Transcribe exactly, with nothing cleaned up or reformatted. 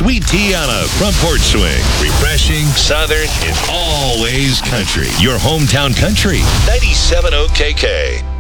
Sweet tea on a front porch swing. Refreshing, southern, and always country. Your hometown country. ninety-seven point oh K K.